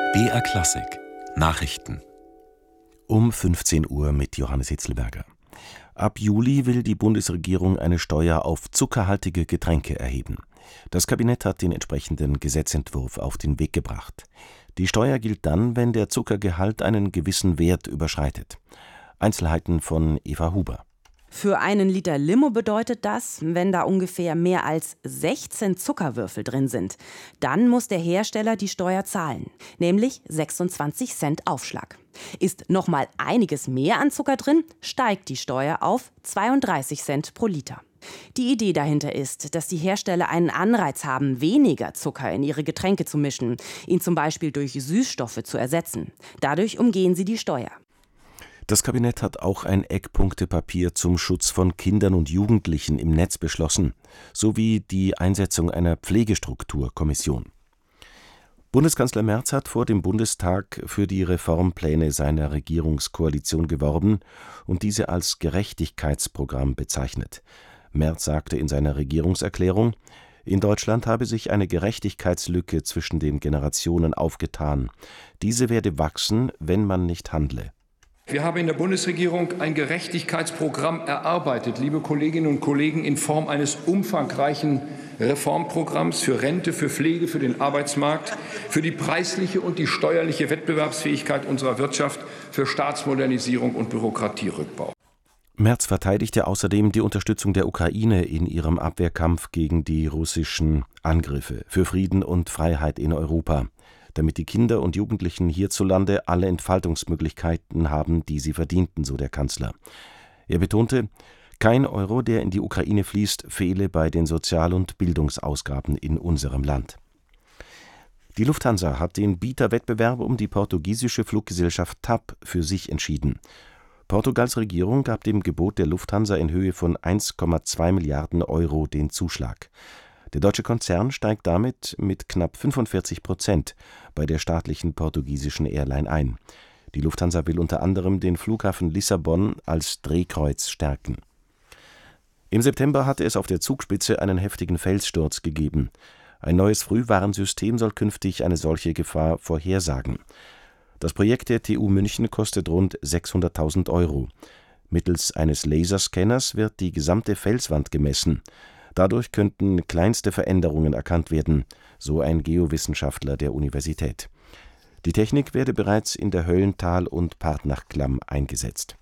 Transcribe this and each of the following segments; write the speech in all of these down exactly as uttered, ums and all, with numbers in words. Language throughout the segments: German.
B R Klassik Nachrichten Um fünfzehn Uhr mit Johannes Hitzlberger. Ab Juli will die Bundesregierung eine Steuer auf zuckerhaltige Getränke erheben. Das Kabinett hat den entsprechenden Gesetzentwurf auf den Weg gebracht. Die Steuer gilt dann, wenn der Zuckergehalt einen gewissen Wert überschreitet. Einzelheiten von Eva Huber. Für einen Liter Limo bedeutet das, wenn da ungefähr mehr als sechzehn Zuckerwürfel drin sind. Dann muss der Hersteller die Steuer zahlen, nämlich sechsundzwanzig Cent Aufschlag. Ist noch mal einiges mehr an Zucker drin, steigt die Steuer auf zweiunddreißig Cent pro Liter. Die Idee dahinter ist, dass die Hersteller einen Anreiz haben, weniger Zucker in ihre Getränke zu mischen, ihn zum Beispiel durch Süßstoffe zu ersetzen. Dadurch umgehen sie die Steuer. Das Kabinett hat auch ein Eckpunktepapier zum Schutz von Kindern und Jugendlichen im Netz beschlossen, sowie die Einsetzung einer Pflegestrukturkommission. Bundeskanzler Merz hat vor dem Bundestag für die Reformpläne seiner Regierungskoalition geworben und diese als Gerechtigkeitsprogramm bezeichnet. Merz sagte in seiner Regierungserklärung, in Deutschland habe sich eine Gerechtigkeitslücke zwischen den Generationen aufgetan. Diese werde wachsen, wenn man nicht handle. Wir haben in der Bundesregierung ein Gerechtigkeitsprogramm erarbeitet, liebe Kolleginnen und Kollegen, in Form eines umfangreichen Reformprogramms für Rente, für Pflege, für den Arbeitsmarkt, für die preisliche und die steuerliche Wettbewerbsfähigkeit unserer Wirtschaft, für Staatsmodernisierung und Bürokratierückbau. Merz verteidigte außerdem die Unterstützung der Ukraine in ihrem Abwehrkampf gegen die russischen Angriffe, für Frieden und Freiheit in Europa, damit die Kinder und Jugendlichen hierzulande alle Entfaltungsmöglichkeiten haben, die sie verdienten, so der Kanzler. Er betonte, kein Euro, der in die Ukraine fließt, fehle bei den Sozial- und Bildungsausgaben in unserem Land. Die Lufthansa hat den Bieterwettbewerb um die portugiesische Fluggesellschaft T A P für sich entschieden. Portugals Regierung gab dem Gebot der Lufthansa in Höhe von eins Komma zwei Milliarden Euro den Zuschlag. Der deutsche Konzern steigt damit mit knapp fünfundvierzig Prozent bei der staatlichen portugiesischen Airline ein. Die Lufthansa will unter anderem den Flughafen Lissabon als Drehkreuz stärken. Im September hatte es auf der Zugspitze einen heftigen Felssturz gegeben. Ein neues Frühwarnsystem soll künftig eine solche Gefahr vorhersagen. Das Projekt der T U München kostet rund sechshunderttausend Euro. Mittels eines Laserscanners wird die gesamte Felswand gemessen. Dadurch könnten kleinste Veränderungen erkannt werden, so ein Geowissenschaftler der Universität. Die Technik werde bereits in der Höllental- und Partnachklamm eingesetzt.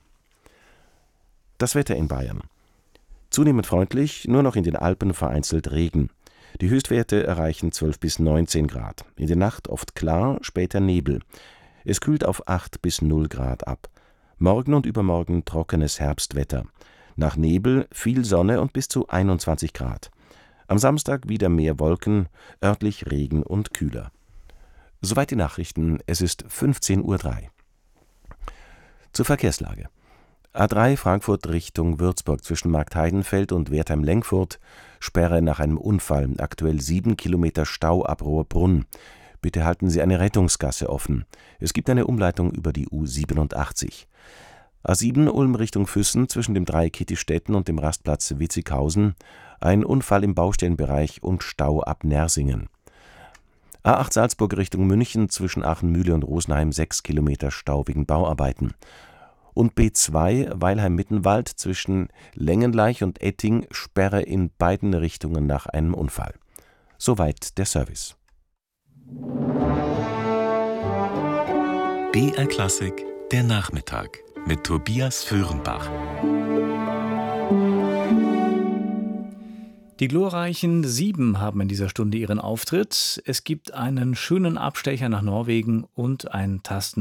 Das Wetter in Bayern. Zunehmend freundlich, nur noch in den Alpen vereinzelt Regen. Die Höchstwerte erreichen zwölf bis neunzehn Grad. In der Nacht oft klar, später Nebel. Es kühlt auf acht bis null Grad ab. Morgen und übermorgen trockenes Herbstwetter. Nach Nebel viel Sonne und bis zu einundzwanzig Grad. Am Samstag wieder mehr Wolken, örtlich Regen und kühler. Soweit die Nachrichten, es ist fünfzehn Uhr drei. Zur Verkehrslage. A drei Frankfurt Richtung Würzburg zwischen Marktheidenfeld und Wertheim-Lengfurt. Sperre nach einem Unfall, aktuell sieben Kilometer Stau ab Rohrbrunn. Bitte halten Sie eine Rettungsgasse offen. Es gibt eine Umleitung über die U siebenundachtzig. A sieben Ulm Richtung Füssen zwischen dem Dreieck Kittistetten und dem Rastplatz Witzighausen. Ein Unfall im Baustellenbereich und Stau ab Nersingen. A acht Salzburg Richtung München zwischen Aachenmühle und Rosenheim sechs Kilometer Stau wegen Bauarbeiten. Und B zwei Weilheim-Mittenwald zwischen Längenleich und Etting Sperre in beiden Richtungen nach einem Unfall. Soweit der Service. B R Klassik der Nachmittag mit Tobias Föhrenbach. Die glorreichen Sieben haben in dieser Stunde ihren Auftritt. Es gibt einen schönen Abstecher nach Norwegen und ein Tasten